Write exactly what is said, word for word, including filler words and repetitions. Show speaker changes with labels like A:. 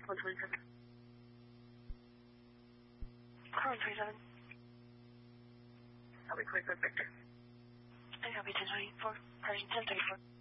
A: one twenty-seven. Car one twenty-seven. Copy, quick, quick, Victor. I copy ten twenty-four, Pershing ten thirty-four.